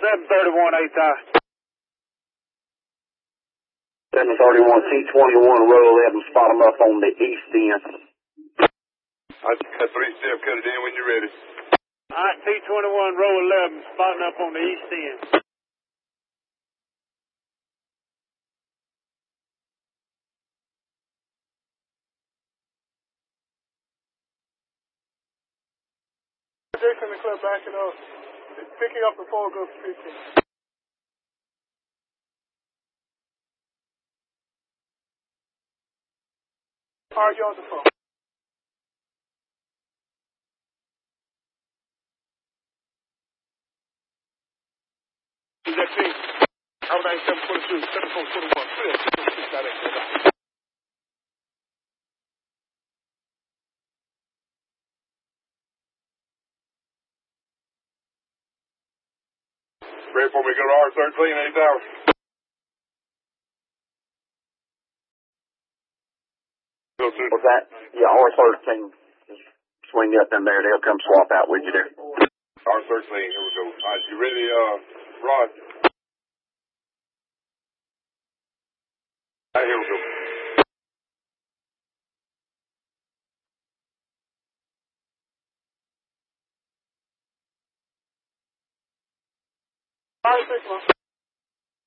731 8 eye. 731 T21, row 11, spot them up on the east end. I got 3 step, cut it in when you're ready. Alright, T21, row 11, spotting up on the east end. Jason, the club backing up. It's picking up the 4 group 15. Alright, you're on the phone. Is that team? I'm 9742, 7421. Clear. 6 direct. Ready for me to go to R13, 8,000. Go to What's that? Yeah, R13. Just swing up in there. They'll come swap out with you there. R13, here we go. All right, you ready, Rod? All right, here we go. Alright, 6 months.